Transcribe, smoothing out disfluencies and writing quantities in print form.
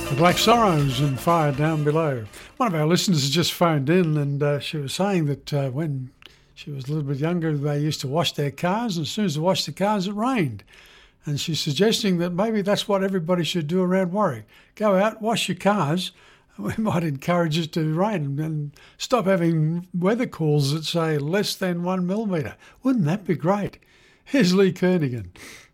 The Black Sorrows and Fire Down Below. One of our listeners has just phoned in and she was saying that when she was a little bit younger, they used to wash their cars, and as soon as they washed the cars, it rained. And she's suggesting that maybe that's what everybody should do around Warwick. Go out, wash your cars. We might encourage it to rain and stop having weather calls that say less than 1 millimetre. Wouldn't that be great? Here's Lee Kernaghan.